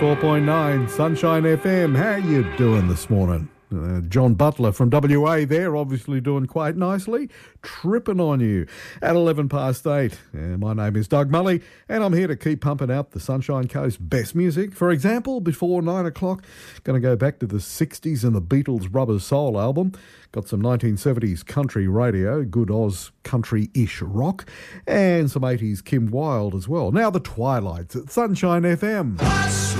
94.9 Sunshine FM. How you doing this morning? John Butler from WA there, obviously doing quite nicely, tripping on you at 11 past 8. My name is Doug Mully, and I'm here to keep pumping out the Sunshine Coast best music. For example, before 9 o'clock, going to go back to the 60s and the Beatles' Rubber Soul album. Got some 1970s country radio, good Oz country-ish rock, and some 80s Kim Wilde as well. Now the Twilights at Sunshine FM.